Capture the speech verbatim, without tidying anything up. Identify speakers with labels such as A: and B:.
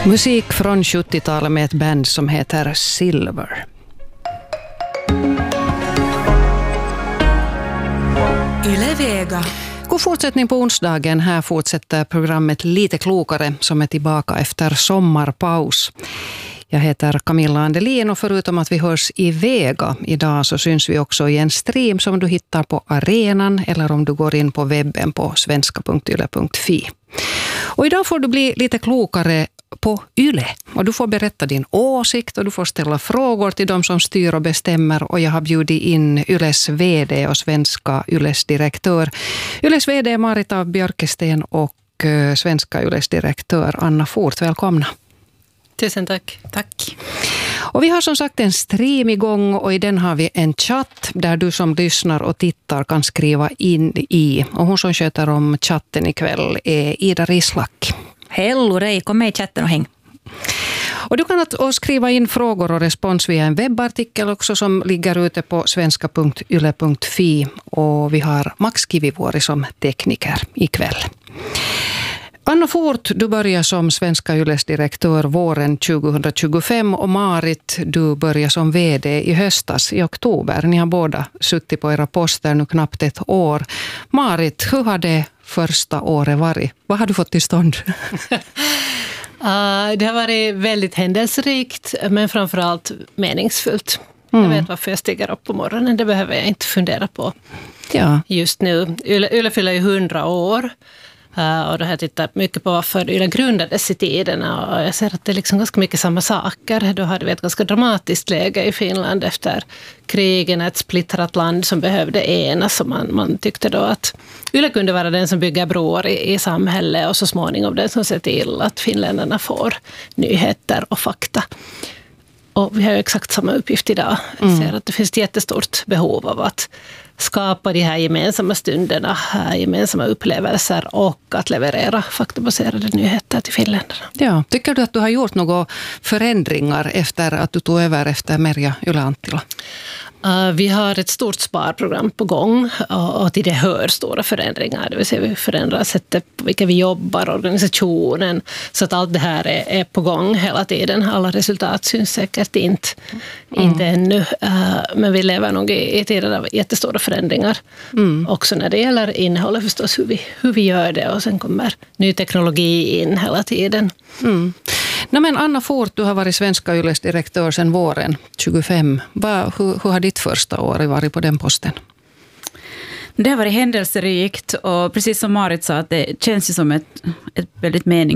A: Musik från sjuttiotalet med ett band som heter Silver.
B: Yle Vega.
A: God fortsättning på onsdagen. Här fortsätter programmet Lite klokare som är tillbaka efter sommarpaus. Jag heter Camilla Andelin och förutom att vi hörs i Vega idag så syns vi också i en stream som du hittar på arenan eller om du går in på webben på svenska punkt yle punkt fi. Och idag får du bli lite klokare på Yle och du får berätta din åsikt och du får ställa frågor till de som styr och bestämmer och jag har bjudit in Yles vd och svenska Yles direktör. Yles vd Marita Björkesten och svenska Yles direktör Anna Fort. Välkomna.
C: Tusen tack.
B: Tack.
A: Och vi har som sagt en stream igång och i den har vi en chatt där du som lyssnar och tittar kan skriva in i. Och hon som sköter om chatten ikväll är Ida Rislak.
B: Hello rej, kom med i chatten och häng.
A: Och du kan att skriva in frågor och respons via en webbartikel också som ligger ute på svenska punkt yle punkt fi och vi har Max Kivivuori som tekniker ikväll. Anna Fort, du börjar som svenska Yles direktör våren tjugohundratjugofem och Marit, du börjar som vd i höstas i oktober. Ni har båda suttit på era poster nu knappt ett år. Marit, hur har det första året varit? Vad har du fått till stånd?
C: Uh, det har varit väldigt händelserikt men framförallt meningsfullt. Mm. Jag vet varför jag stiger upp på morgonen, det behöver jag inte fundera på
A: ja.
C: just nu. Yle, Yle fyller ju hundra år. Uh, och då har jag tittat mycket på varför Yle grundades i tiden och jag ser att det är liksom ganska mycket samma saker. Då hade vi ett ganska dramatiskt läge i Finland efter krigen, ett splittrat land som behövde enas och man, man tyckte då att Yle kunde vara den som bygger broar i, i samhället och så småningom den som ser till att finländarna får nyheter och fakta. Och vi har ju exakt samma uppgift idag. Jag ser att det finns ett jättestort behov av att skapa de här gemensamma stunderna, gemensamma upplevelser och att leverera faktabaserade nyheter till finländarna.
A: Ja, tycker du att du har gjort några förändringar efter att du tog över efter Merja Yle-Anttila?
C: Uh, vi har ett stort sparprogram på gång och, och till det hör stora förändringar. Det vill säga vi förändrar sättet på vilka vi jobbar, organisationen, så att allt det här är, är på gång hela tiden. Alla resultat syns säkert inte, mm. inte ännu, uh, men vi lever nog i, i tider av jättestora förändringar. Mm. Också när det gäller innehållet förstås, hur vi, hur vi gör det och sen kommer ny teknologi in hela tiden.
A: Mm. Nej, men Anna Fort, du har varit svenska Yles direktör sedan våren tjugofem. Va, hur, hur har ditt första år varit på den posten?
D: Det har varit händelserikt och precis som Marit sa att det känns ju som ett, ett väldigt mening